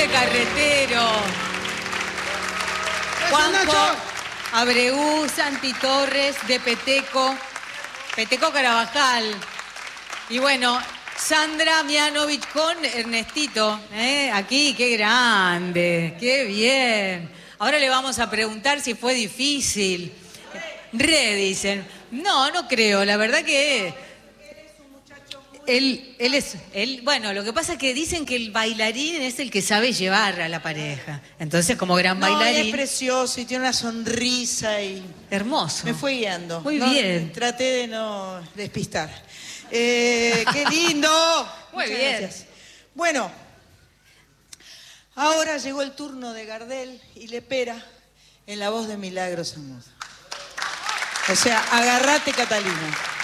Carretero. Juanjo Abreu, Santi Torres, de Peteco Carabajal. Y bueno, Sandra Mianovich con Ernestito. Aquí, qué grande, qué bien. Ahora le vamos a preguntar si fue difícil. Dicen. No, no creo, la verdad que... Bueno, lo que pasa es que dicen que el bailarín es el que sabe llevar a la pareja. Entonces, como gran bailarín... es precioso y tiene una sonrisa y... Hermoso. Me fue guiando. Muy bien. Traté de no despistar. ¡Qué lindo! Muy Muchas bien. Gracias. Bueno, ahora llegó el turno de Gardel y Lepera en la voz de Milagros Amudo. O sea, agárrate, Catalina.